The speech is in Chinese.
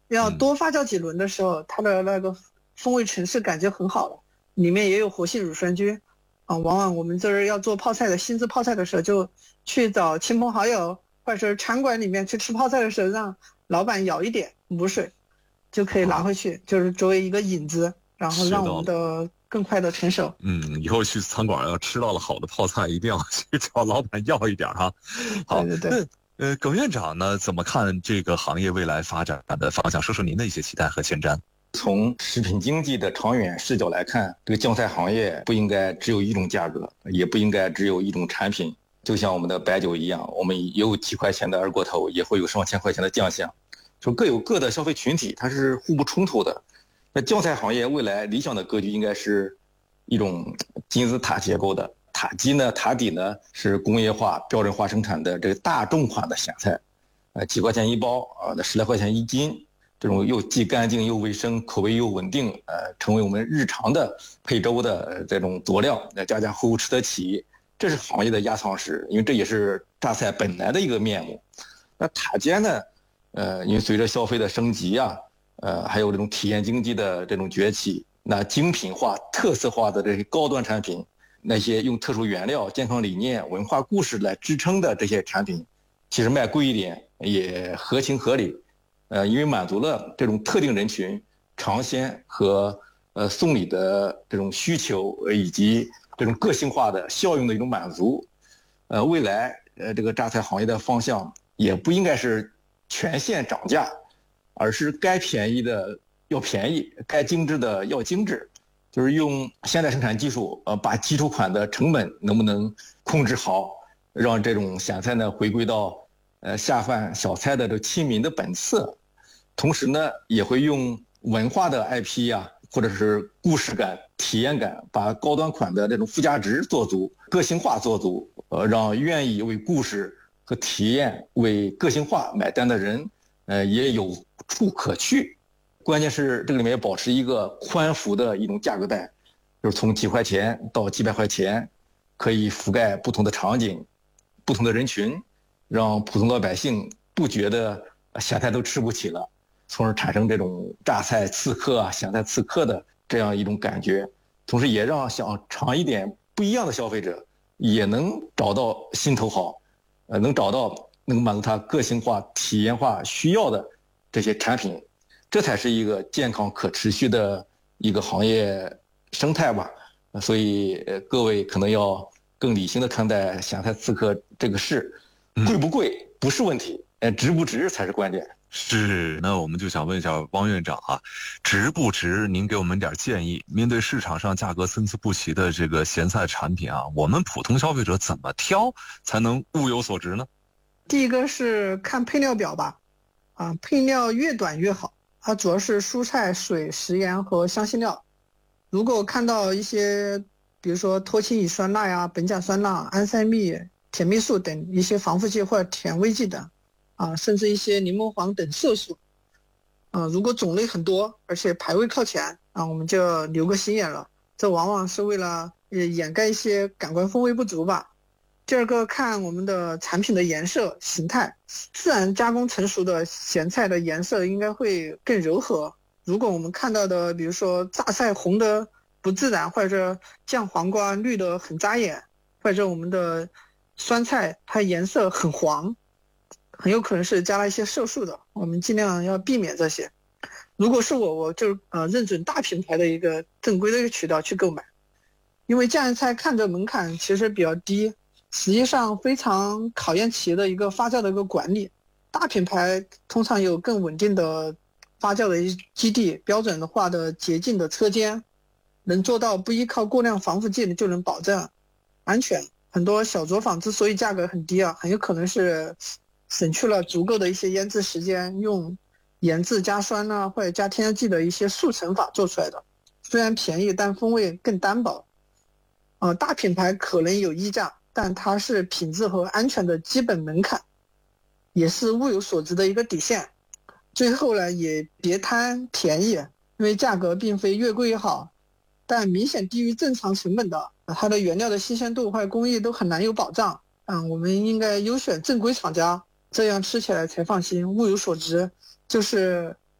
要多发酵几轮的时候，它的那个风味层次感就很好了，里面也有活性乳酸菌往往我们这儿要做泡菜的新制泡菜的时候，就去找亲朋好友或者是餐馆里面去吃泡菜的时候，让老板舀一点母水，就可以拿回去，就是作为一个引子，然后让我们的更快的成熟。 以后去餐馆要吃到了好的泡菜，一定要去找老板要一点哈。好， 对。 耿院长呢，怎么看这个行业未来发展的方向？说说您的一些期待和前瞻。 从食品经济的长远视角来看，这个酱菜行业不应该只有一种价格，也不应该只有一种产品。就像我们的白酒一样，我们也有几块钱的二锅头，也会有上千块钱的酱香，就各有各的消费群体，它是互不冲突的。那酱菜行业未来理想的格局应该是一种金字塔结构的，塔底呢是工业化标准化生产的这个大众款的咸菜，几块钱一包那10来块钱一斤，这种又既干净又卫生，口味又稳定，成为我们日常的配粥的这种佐料，家家户户吃得起，这是行业的压舱石，因为这也是榨菜本来的一个面目。那塔尖呢，因为随着消费的升级还有这种体验经济的这种崛起，那精品化、特色化的这些高端产品，那些用特殊原料、健康理念、文化故事来支撑的这些产品，其实卖贵一点也合情合理。因为满足了这种特定人群尝鲜和送礼的这种需求，以及这种个性化的效用的一种满足。未来这个榨菜行业的方向也不应该是全线涨价，而是该便宜的要便宜，该精致的要精致，就是用现代生产技术把基础款的成本能不能控制好，让这种咸菜呢回归到下饭小菜的这亲民的本色。同时呢，也会用文化的 IP 或者是故事感、体验感，把高端款的这种附加值做足，个性化做足，让愿意为故事和体验、为个性化买单的人，也有处可去。关键是这个里面要保持一个宽幅的一种价格带，就是从几块钱到几百块钱，可以覆盖不同的场景、不同的人群，让普通老百姓不觉得咸菜都吃不起了。从而产生这种榨菜刺客咸菜刺客的这样一种感觉，同时也让想尝一点不一样的消费者也能找到心头好，能找到能满足他个性化、体验化需要的这些产品，这才是一个健康可持续的一个行业生态吧。所以各位可能要更理性的看待咸菜刺客这个事，贵不贵不是问题，值不值才是关键。 是，那我们就想问一下汪院长值不值？您给我们点建议。面对市场上价格参差不齐的这个咸菜产品我们普通消费者怎么挑才能物有所值呢？ 第一个是看配料表吧，配料越短越好，它主要是蔬菜、水、食盐和香辛料。如果看到一些，比如说脱氢乙酸钠苯甲酸钠、安赛蜜、甜蜜素等一些防腐剂或者甜味剂等。甚至一些柠檬黄等色素，如果种类很多，而且排位靠前我们就留个心眼了。这往往是为了掩盖一些感官风味不足吧。第二个，看我们的产品的颜色形态，自然加工成熟的咸菜的颜色应该会更柔和。如果我们看到的，比如说榨菜红的不自然，或者酱黄瓜绿的很扎眼，或者我们的酸菜它颜色很黄，很有可能是加了一些色素的，我们尽量要避免这些。如果是我就认准大品牌的一个正规的一个渠道去购买，因为酱菜看着门槛其实比较低，实际上非常考验企业的一个发酵的一个管理。大品牌通常有更稳定的发酵的基地，标准化的洁净的车间，能做到不依靠过量防腐剂就能保证安全。很多小作坊之所以价格很低很有可能是省去了足够的一些腌制时间，用盐渍加酸或者加添加剂的一些速成法做出来的，虽然便宜，但风味更单薄。大品牌可能有溢价，但它是品质和安全的基本门槛，也是物有所值的一个底线。最后呢，也别贪便宜，因为价格并非越贵越好，但明显低于正常成本的，它的原料的新鲜度或者工艺都很难有保障。我们应该优选正规厂家，这样吃起来才放心，物有所值。就是